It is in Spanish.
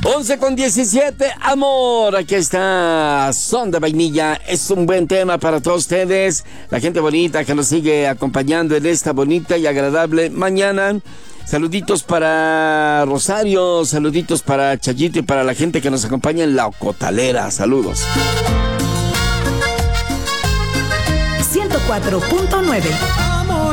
11:17, amor. Aquí está Son de Vainilla. Es un buen tema para todos ustedes. La gente bonita que nos sigue acompañando en esta bonita y agradable mañana. Saluditos para Rosario, saluditos para Chayito y para la gente que nos acompaña en La Ocotalera. Saludos. 104.9